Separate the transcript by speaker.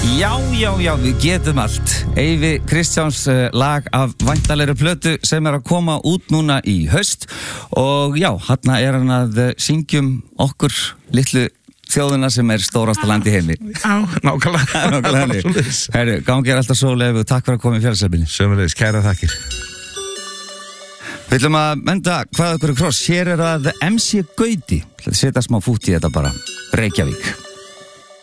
Speaker 1: Já, við getum allt. Eyvi Kristjáns lag af væntanlegri plötu sem að koma út núna í haust og já, hann að syngjum okkur litlu þjóðina sem stórasta land í heimi.
Speaker 2: Já, nákvæmlega.
Speaker 1: Herru, gangi alltaf sólega og takk fyrir að koma í Fjallsöfninni.
Speaker 2: Sömuleiðis, kæra þakkir.
Speaker 1: Við ætlum að menda hvað okkur kross. Hér að MC Gauti. Setja smá fút í þetta bara. Reykjavík.